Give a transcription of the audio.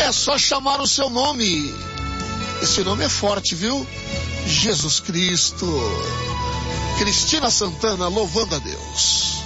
É só chamar o seu nome. Esse nome é forte, viu? Jesus Cristo. Cristina Santana louvando a Deus.